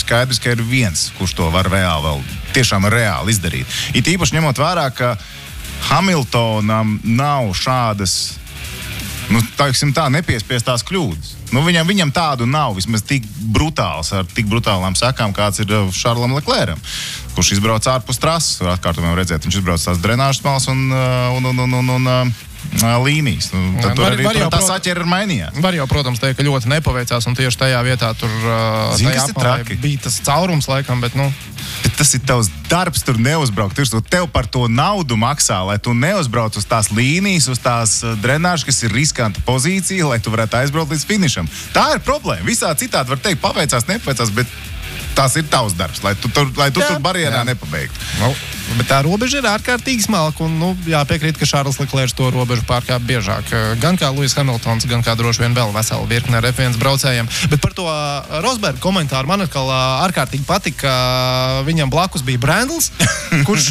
skaidrs, ka ir viens, kurš to var tiešām reāli izdarīt. It īpaši ņemot vērā, ka Hamiltonam nav šādas, nepiespiestās kļūdas. Viņam tādu nav, vismaz tik brutāls, ar tik brutālām sekām, kāds ir Šarlam Leclercam, kurš izbrauc ārpus trases. Atkārtojumiem redzēt, viņš izbrauc tās drenāžas malas un līnijas. Tad tur arī tā saķera ir mainījās. Var jau, protams, teikt, ka ļoti nepaveicās, un tieši tajā vietā tur bija tas caurums laikam, bet Bet tas ir tavs darbs, tur neuzbraukt. Tev par to naudu maksā, lai tu neuzbrauc uz tās līnijas, uz tās drenāžas, kas ir riskanta pozīcija, lai tu varētu aizbraukt līdz finišam. Tā ir problēma. Visā citādi var teikt, paveicās, nepaveicās, bet tas ir tavs darbs, lai tu tur barjerā nepabeigtu. Bet tā robeža ir ārkārtīgi smalka, un jāpiekrīt, ka Šarls Leclercs to robežu pārkāp biežāk. Gan kā Lewis Hamiltons, gan kā droši vien vēl vesela virkne ar F1 braucējiem. Bet par to Rosberga komentāru man atkal ārkārtīgi patika, ka viņam blakus bija Brandls, kurš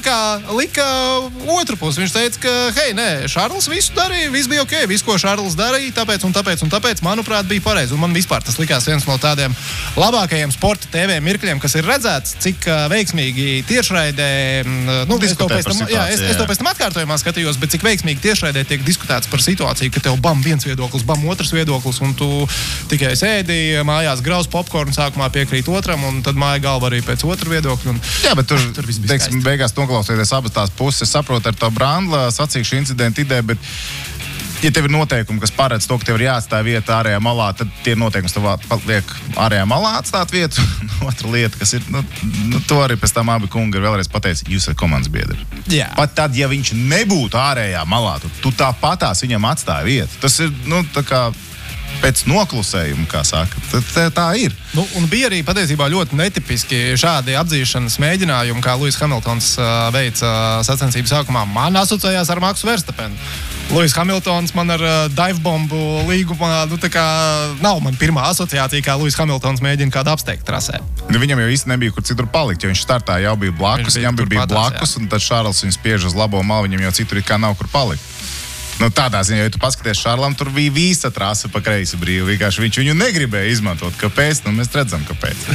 lika otru pusi. Viņš teica, ka hei, nē, Šarls visu darīja, viss bija ok, viss, ko Šarls darīja, tāpēc, manuprāt, bija pareizi. Un man vispār tas likās viens no tādiem labākajiem sporta TV mirkļiem, kas ir redzēts, cik veiksmīgi tiešraidē. Es to pēc tam atkārtojumā skatījos, bet cik veiksmīgi tiešraidē tiek diskutēts par situāciju, ka tev bam viens viedoklis, bam otrs viedoklis, un tu tikai sēdi mājās, grauz popkornu, sākumā piekrīt otram, un tad māja galva arī pēc otra viedokļa. Jā, bet tur teiksim, beigās noklausieties abas tās puses. Es saprotu ar to Brandla sacīkšu incidentu ideju, bet ja tev ir noteikumi, kas paredz to, ka tev ir jāatstāj vieta ārējā malā, tad tie noteikumi tev liek ārējā malā atstāt vietu. Otra lieta, kas ir, to arī pēc tam abi kungi ir vēlreiz pateicis, jūs esat komandas biedri. Jā. Pat tad, ja viņš nebūtu ārējā malā, tu tāpatās viņam atstāja vietu. Tas ir, tā kā pēc noklusējuma, kā saka. Tā ir. Un bija arī patiesībā ļoti netipiski šādi atzīšanas mēģinājumi, kā Lewis Hamiltons veica sacensību sākumā. Man asociējās ar Maksu Verstapenu. Lewis Hamiltons man ar divebombu līgumā, nav man pirmā asociācija, kā Lewis Hamiltons mēģina kādu apsteigt trasē. Viņam jau īsti nebija, kur citur palikt, jo viņš startā jau bija blakus, viņam bija blakus, un tad Šarls viņu spiež uz labo malu, viņam jau citur kā nav kur palikt. Tādā ziņā, ja tu paskaties Šarlam, tur bija visa trasa pa kreisi brīvi. Vienkārši viņš viņu negribēja izmantot. Kāpēc? Mēs redzam, kāpēc.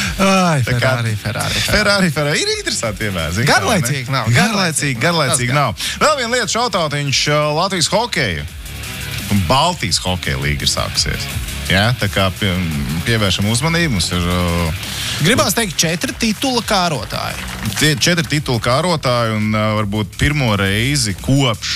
Ferrari. Ir interesanti piemēri. Garlaicīgi nav. Vēl viena lieta šautautiņš Latvijas hokeja un Baltijas hokeja līga ir sākusies. Jā, tā kā pievēršam uzmanību. Mums ir... Gribās teikt 4 titula kārotāji. 4 titula kārotāji un varbūt pirmo reizi kopš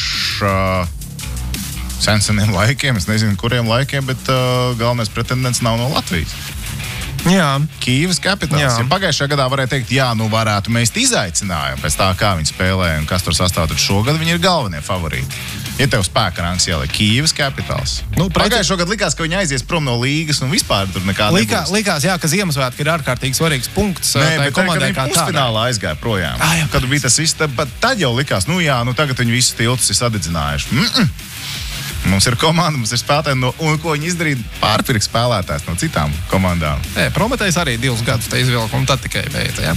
seniem laikiem, es nezinu, kuriem laikiem, bet galvenais pretendents nav no Latvijas. Jā. Kīvas Capitāls. Ja pagājušajā gadā varēja teikt, varētu mest izaicinājumu pēc tā, kā viņi spēlē un kas tur sastāv, tad šogad viņi ir galvenie favorīti. Ja tev spēka rangs jāliek Kīvas Capitāls. Pagājušajā gadā likās, ka viņi aizies prom no līgas un vispār tur nekāda nebūs. Likās, ka Ziemassvētki ir ārkārtīgi svarīgs punkts. Nē, bet komandai kā tādā. Pusfinālā aizgāja projām. Kad bija tas viss, tad jau likās, tagad viņi visus tiltus ir sadedzinājuši. Mums ir komanda, mums ir spēlētāji, un ko viņi izdarīja? Pārpirkt spēlētājs no citām komandām. Prometējs arī 2 gadus te izvilka, un tad tikai beidza,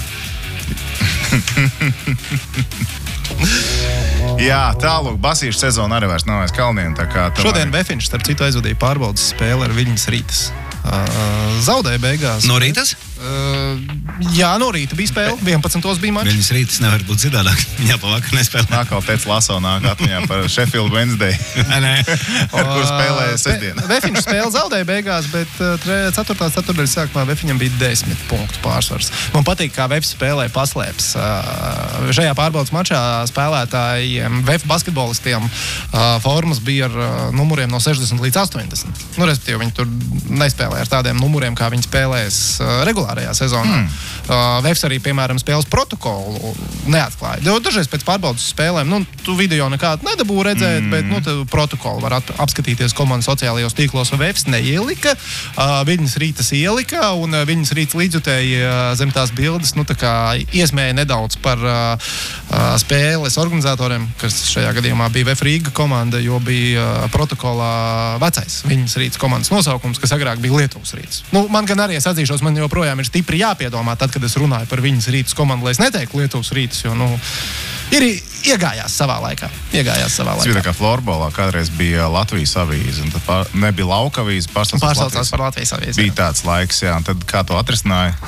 Jā, tālāk basīšu sezona arī vairs nav aiz kalniem. Šodien Vefiņš, starp citu, aizvadīja pārbaudas spēli ar Viļņas Rītas. Zaudēja beigās. No rītas? Jā, no rīta bija spēle. 11. bija mačs. Viļņas Rītas nevar būt citādāk. Viņā pa vakar nespēlē. Nākal teica Laso nāk atmiņā par Sheffield Wednesday. Kur spēlēja sestdien. Vefiņš spēle zaudēja beigās, bet 4. ceturtdaļas sākumā Vefiņam bija 10 punktu pārsvars. Man patīk, kā Vefs spēlē paslēps. Šajā pārbaudas mačā spēlētājiem, Vef basketbolistiem formas bija ar numuriem no 60 līdz 80. Respektīvi, viņi tur nespēlē ar tādiem numuriem, kā viņi spēlēs regulārajā sezonā. Vefs arī, piemēram, spēles protokolu neatklāja. Dažreiz pēc pārbaudas spēlēm, tu video nekādu nedabū redzēt, bet, protokolu var apskatīties komandas sociālajos tīklos, un Vefs neielika, Viļņas Rītas ielika, un Viļņas Rītas līdzjutēji zem tās bildes, iesmēja nedaudz par spēles organizatoriem, kas šajā gadījumā bija Vef Rīga komanda, jo bija protokolā vecais Viļņas Rītas komandas nosaukums, kas agrāk bija Lietuvas Rītas. Man gan arī, es atzīšos, man joprojām ir stipri jāpiedomā tad, kad es runāju par Viļņas Rītas komandu, lai es neteiktu Lietuvas Rītas, jo, ir iegājās savā laikā. Tas bija tā kā florbolā, kādreiz bija Latvijas avīze, un tad nebija lauka avīze, pārsaucās par Latvijas avīzi. Bija tāds laiks, un tad kā to atrisināja?